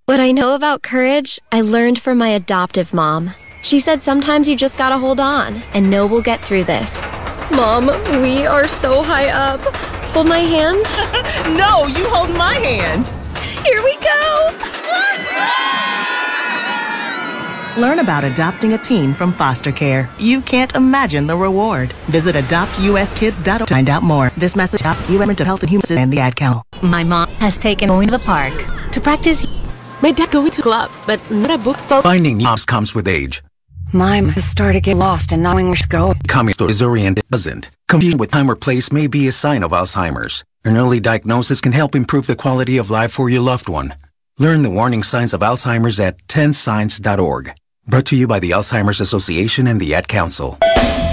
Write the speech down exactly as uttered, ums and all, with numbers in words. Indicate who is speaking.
Speaker 1: What I know about courage, I learned from my adoptive mom. She said sometimes you just gotta hold on and know we'll get through this. Mom, we are so high up. Hold my hand.
Speaker 2: No, you hold my hand.
Speaker 1: Here we go.
Speaker 2: Learn about adopting a teen from foster care. You can't imagine the reward. Visit adopt u s kids dot org to find out more. This message asks you of Health and Human Services and the Ad Council.
Speaker 3: My mom has taken me to the park to practice.
Speaker 4: My dad's going to club, but not a book for
Speaker 5: Finding jobs comes with age.
Speaker 6: Mine has started getting lost and knowing where to go.
Speaker 5: Coming to disoriented doesn't. Confusion with time or place may be a sign of Alzheimer's. An early diagnosis can help improve the quality of life for your loved one. Learn the warning signs of Alzheimer's at ten signs dot org. Brought to you by the Alzheimer's Association and the Ad Council.